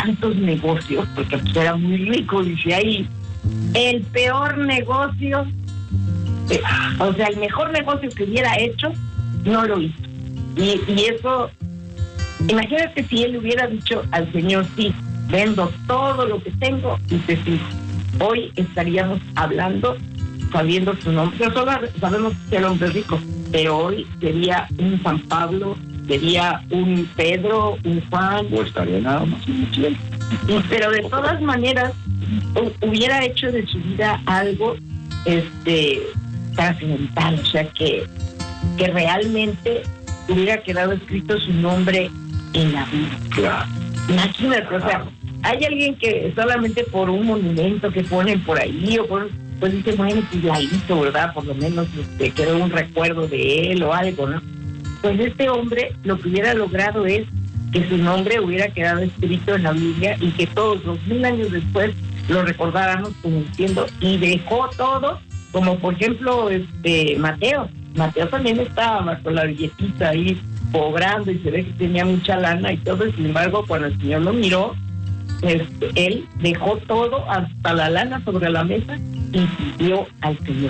tantos negocios, porque pues era muy rico, dice ahí, el peor negocio, o sea, el mejor negocio que hubiera hecho, no lo hizo. Y eso, imagínate si él hubiera dicho al Señor, sí, vendo todo lo que tengo y te sigo. Hoy estaríamos hablando, sabiendo su nombre. Nosotros sabemos que era un hombre rico, pero hoy sería un San Pablo, sería un Pedro, un Juan. O estaría nada más un Chile. Pero de todas maneras, hubiera hecho de su vida algo trascendental, o sea, que realmente hubiera quedado escrito su nombre en la Biblia. Claro. Imagínate, o sea, hay alguien que solamente por un monumento que ponen por ahí, pues dice, bueno, pues la hizo, ¿verdad? Por lo menos quedó un recuerdo de él o algo, ¿no? Pues este hombre lo que hubiera logrado es que su nombre hubiera quedado escrito en la Biblia y que todos 2000 años después lo recordáramos como diciendo, y dejó todo, como por ejemplo Mateo. Mateo también estaba con la billetita ahí cobrando y se ve que tenía mucha lana y todo, sin embargo, cuando el Señor lo miró, él dejó todo, hasta la lana sobre la mesa, y siguió al Señor.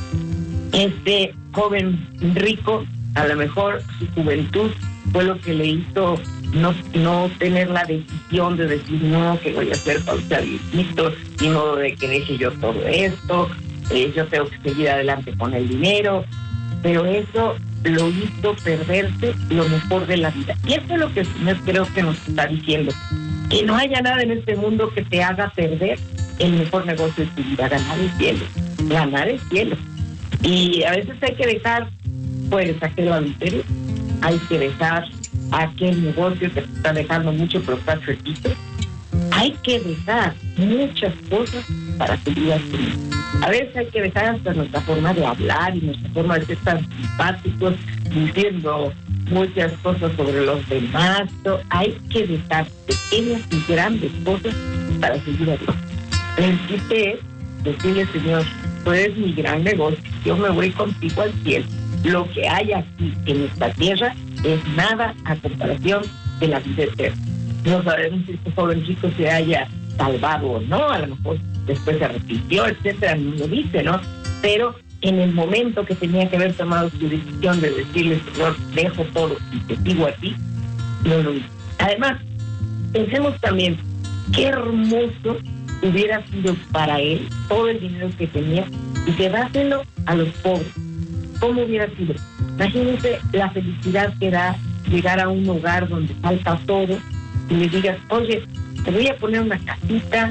Este joven rico, a lo mejor su juventud fue lo que le hizo no tener la decisión de decir, no, que voy a hacer pausa viejito, sino de que deje yo todo esto, yo tengo que seguir adelante con el dinero, pero eso lo hizo perderse lo mejor de la vida. Y eso es lo que el Señor creo que nos está diciendo, que no haya nada en este mundo que te haga perder el mejor negocio de tu vida, ganar el cielo, ganar el cielo. Y a veces hay que dejar, pues, aquel adulterio, hay que dejar aquel negocio que te está dejando mucho, pero está chiquito. Hay que dejar muchas cosas para tu vida. A veces hay que dejar hasta nuestra forma de hablar y nuestra forma de ser tan simpáticos, diciendo muchas cosas sobre los demás. Hay que dejar pequeñas y grandes cosas para seguir a Dios. El chiste es decirle, Señor, tú eres mi gran negocio, yo me voy contigo al cielo. Lo que hay aquí en esta tierra es nada a comparación de la vida eterna. No sabemos si este joven rico se haya salvado o no, a lo mejor después se arrepintió, etcétera, no lo dice, ¿no? Pero en el momento que tenía que haber tomado su decisión de decirle, Señor, dejo todo y te sigo a ti, no lo hizo. Además, pensemos también, qué hermoso hubiera sido para él todo el dinero que tenía y que dárselo a los pobres. ¿Cómo hubiera sido? Imagínense la felicidad que da llegar a un hogar donde falta todo y le digas, oye, te voy a poner una casita,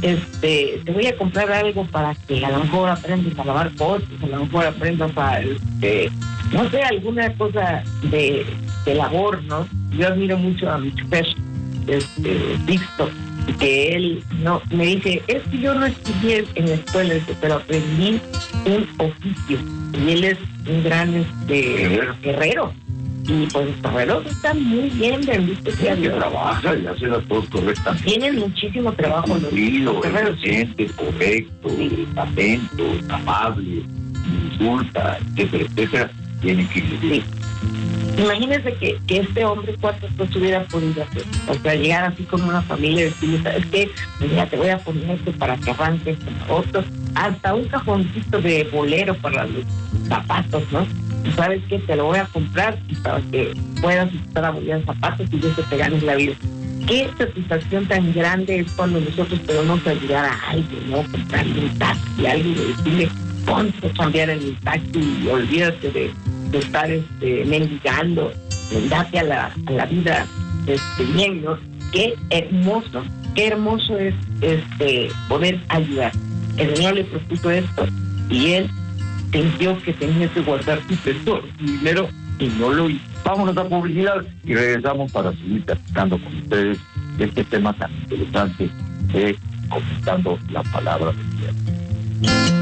te voy a comprar algo para que a lo mejor aprendas a lavar coches, a lo mejor aprendas a, no sé, alguna cosa de labor, ¿no? Yo admiro mucho a mi chofer, Víctor, que él me dice, es que yo no estudié en la escuela, pero aprendí un oficio, y él es un gran guerrero. Y pues los guerreros están muy bien, bendito sea Dios. Trabaja y hace las cosas correctamente. Tienen muchísimo trabajo. Eficiente, correcto, atento, amable, insulta, etcétera, etcétera. Tienen que ir. Sí. Imagínense que este hombre, cuántas cosas hubiera podido hacer. O sea, llegar así con una familia y decirle, ¿sabes qué? Mira, te voy a poner esto para que arranques con otros. Hasta un cajoncito de bolero para los zapatos, ¿no? ¿Sabes qué? Te lo voy a comprar y para que puedas estar a bollar zapatos y eso te ganes la vida. Qué satisfacción tan grande es cuando nosotros podemos ayudar a alguien, ¿no? Comprarle un taxi a alguien y decirle, ponte a cambiar en el taxi y olvídate de estar mendigando, date a la vida bien, ¿no? Qué hermoso es poder ayudar. El Señor le propuso esto y él sintió que tenía que guardar su tesoro, su dinero, y no lo hizo. Vamos a esta publicidad y regresamos para seguir platicando con ustedes de este tema tan interesante de comentando la palabra de Dios.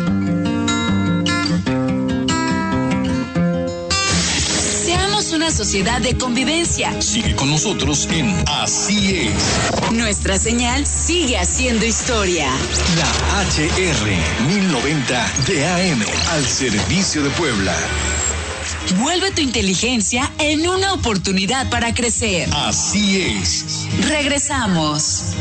Seamos una sociedad de convivencia. Sigue con nosotros en Así es. Nuestra señal sigue haciendo historia. La HR 1090 de AM al servicio de Puebla. Vuelve tu inteligencia en una oportunidad para crecer. Así es. Regresamos.